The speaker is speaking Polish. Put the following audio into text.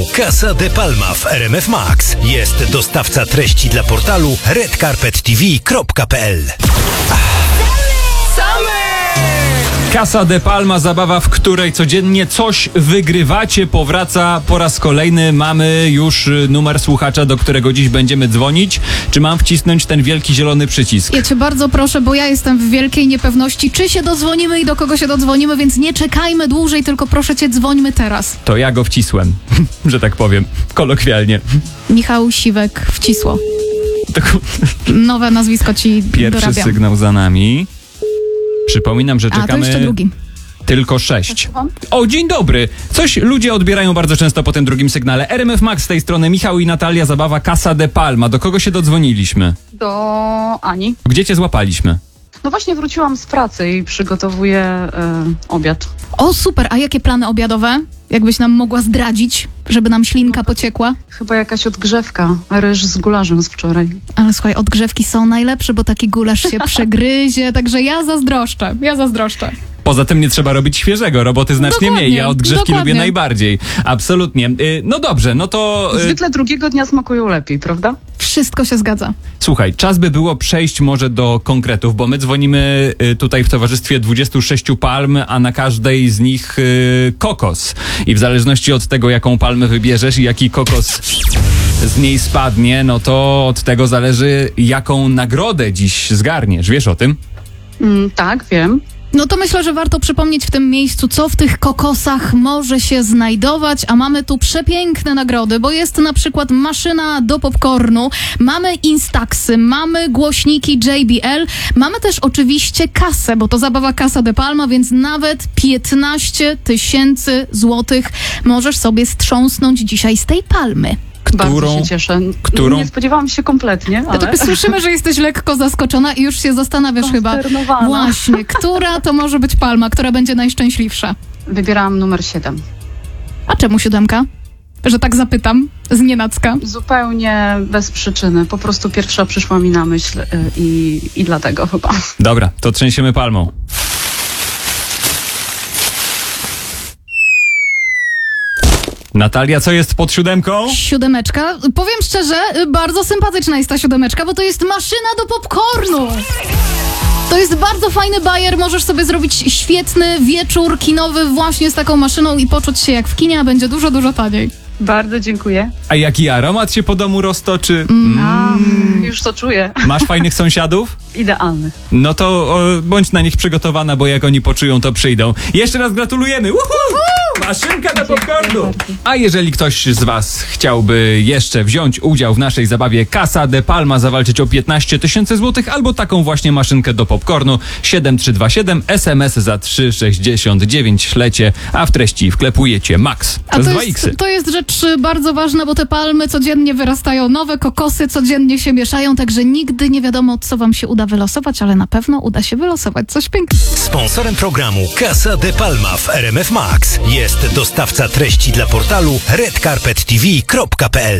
Casa de Palma w RMF Max. Jest dostawca treści dla portalu redcarpettv.pl. Casa de Palma, zabawa, w której codziennie coś wygrywacie, powraca po raz kolejny. Mamy już numer słuchacza, do którego dziś będziemy dzwonić. Czy mam wcisnąć ten wielki zielony przycisk? Ja cię bardzo proszę, bo ja jestem w wielkiej niepewności, czy się dodzwonimy i do kogo się dodzwonimy, więc nie czekajmy dłużej, tylko proszę cię, dzwońmy teraz. To ja go wcisłem, że tak powiem, kolokwialnie. Michał Siwek wcisło. Tak, Nowe nazwisko ci pierwszy dorabiam. sygnał za nami. Przypominam, że A, to czekamy jeszcze drugi. tylko 6. O, dzień dobry. Coś ludzie odbierają bardzo często po tym drugim sygnale. RMF Max z tej strony, Michał i Natalia, zabawa Casa de Palma. Do kogo się dodzwoniliśmy? Do Ani. Gdzie cię złapaliśmy? No właśnie wróciłam z pracy i przygotowuję obiad. O, super, a jakie plany obiadowe? Jakbyś nam mogła zdradzić, żeby nam ślinka pociekła? Chyba jakaś odgrzewka, ryż z gulaszem z wczoraj. Ale słuchaj, odgrzewki są najlepsze, bo taki gulasz się przegryzie, także ja zazdroszczę. Poza tym nie trzeba robić świeżego, roboty znacznie Dokładnie, mniej. Ja odgrzewki dokładnie. lubię najbardziej. Absolutnie. No dobrze, no to... Zwykle drugiego dnia smakują lepiej, prawda? Wszystko się zgadza. Słuchaj, czas by było przejść może do konkretów, bo my dzwonimy tutaj w towarzystwie 26 palm, a na każdej z nich kokos. I w zależności od tego, jaką palmę wybierzesz i jaki kokos z niej spadnie, no to od tego zależy, jaką nagrodę dziś zgarniesz. Wiesz o tym? Tak, wiem. No to myślę, że warto przypomnieć w tym miejscu, co w tych kokosach może się znajdować, a mamy tu przepiękne nagrody, bo jest na przykład maszyna do popcornu, mamy Instaxy, mamy głośniki JBL, mamy też oczywiście kasę, bo to zabawa Casa de Palma, więc nawet 15 000 złotych możesz sobie strząsnąć dzisiaj z tej palmy. Bardzo się cieszę. którą- Nie spodziewałam się kompletnie, No ale... to słyszymy, że jesteś lekko zaskoczona i już się zastanawiasz chyba. Konsternowana. Właśnie, która to może być palma, która będzie najszczęśliwsza? Wybierałam numer 7. A czemu 7? Że tak zapytam, z nienacka. Zupełnie bez przyczyny. Po prostu pierwsza przyszła mi na myśl i dlatego chyba. Dobra, to trzęsiemy palmą. Natalia, co jest pod 7? 7. Powiem szczerze, bardzo sympatyczna jest ta 7, bo to jest maszyna do popcornu. To jest bardzo fajny bajer, możesz sobie zrobić świetny wieczór kinowy właśnie z taką maszyną i poczuć się jak w kinie, a będzie dużo, dużo taniej. Bardzo dziękuję. A jaki aromat się po domu roztoczy? Już to czuję. Masz fajnych sąsiadów? Idealny. No to bądź na nich przygotowana, bo jak oni poczują, to przyjdą. Jeszcze raz gratulujemy! Woohoo! Maszynka do popcornu! A jeżeli ktoś z was chciałby jeszcze wziąć udział w naszej zabawie Casa de Palma, zawalczyć o 15 000 złotych albo taką właśnie maszynkę do popcornu, 7327, SMS za 3,69 ślecie, a w treści wklepujecie Max. A to jest rzecz bardzo ważna, bo te palmy codziennie wyrastają nowe, kokosy codziennie się mieszają, także nigdy nie wiadomo, co wam się uda wylosować, ale na pewno uda się wylosować coś pięknego. Sponsorem programu Casa de Palma w RMF Max jest dostawca treści dla portalu redcarpettv.pl.